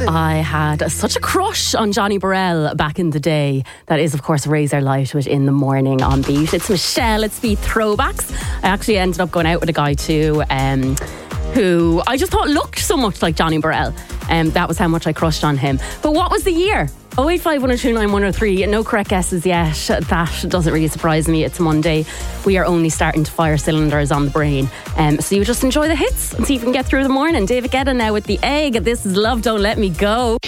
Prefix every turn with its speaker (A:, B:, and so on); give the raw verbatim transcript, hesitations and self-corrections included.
A: I had such a crush on Johnny Burrell back in the day. That is, of course, Razor Light with In the Morning on Beat. It's Michelle, it's Beat Throwbacks. I actually ended up going out with a guy too, um, who I just thought looked so much like Johnny Burrell. Um, that was how much I crushed on him. But what was the year? oh eight five, one oh two, nine one oh three. No correct guesses yet. That doesn't really surprise me. It's Monday. We are only starting to fire cylinders on the brain. Um, so you just enjoy the hits and see if you can get through the morning. David Guetta now with The Egg. This is Love Don't Let Me Go.